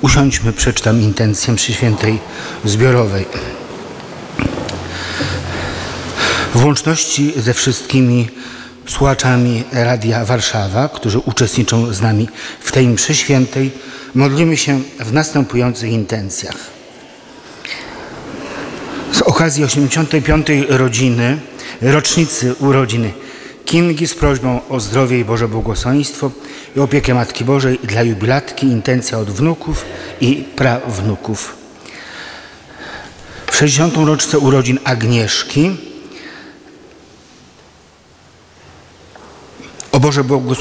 Usiądźmy, przeczytam intencję mszy świętej zbiorowej. W łączności ze wszystkimi słuchaczami Radia Warszawa, którzy uczestniczą z nami w tej mszy świętej, modlimy się w następujących intencjach. Z okazji 85. rocznicy urodzin Kingi z prośbą o zdrowie i Boże błogosławieństwo i opiekę Matki Bożej dla jubilatki, intencja od wnuków i prawnuków. W 60. rocznicę urodzin Agnieszki o Boże błogosławieństwo